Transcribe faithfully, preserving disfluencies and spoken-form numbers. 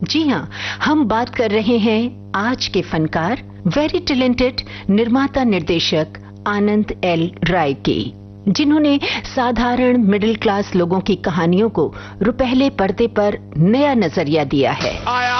जी हाँ, हम बात कर रहे हैं आज के फनकार, वेरी टैलेंटेड निर्माता निर्देशक आनंद एल राय की, जिन्होंने साधारण मिडिल क्लास लोगों की कहानियों को रुपहले पर्दे पर नया नजरिया दिया है।